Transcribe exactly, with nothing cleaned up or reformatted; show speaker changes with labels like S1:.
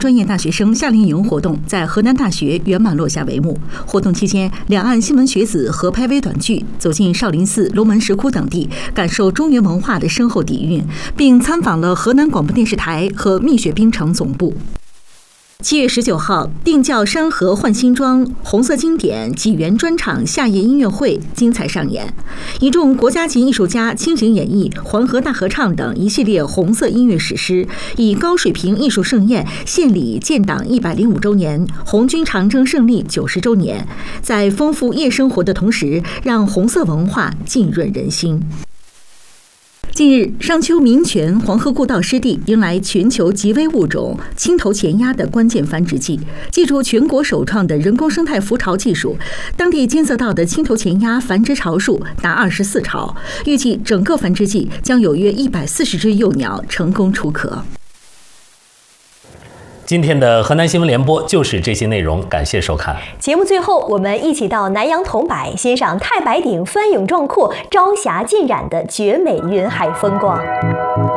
S1: 专业大学生夏令营活动在河南大学圆满落下帷幕。活动期间，两岸新闻学子合拍微短剧，走进少林寺、龙门石窟等地，感受中原文化的深厚底蕴，并参访了河南广播电视台和蜜雪冰城总部。七月十九号，定教山河换新装，红色经典纪元专场夏夜音乐会精彩上演，一众国家级艺术家倾情演绎《黄河大合唱》等一系列红色音乐史诗，以高水平艺术盛宴献礼建党一百零五周年、红军长征胜利九十周年，在丰富夜生活的同时，让红色文化浸润人心。近日，商丘民泉黄河故道湿地迎来全球极危物种青头前鸭的关键繁殖季。借助全国首创的人工生态浮巢技术，当地监测到的青头前鸭繁殖巢数达二十四巢，预计整个繁殖季将有约一百四十只幼鸟成功出壳。
S2: 今天的河南新闻联播就是这些内容，感谢收看。
S3: 节目最后，我们一起到南洋桐柏欣赏太白顶翻涌壮阔、朝霞尽染的绝美云海风光。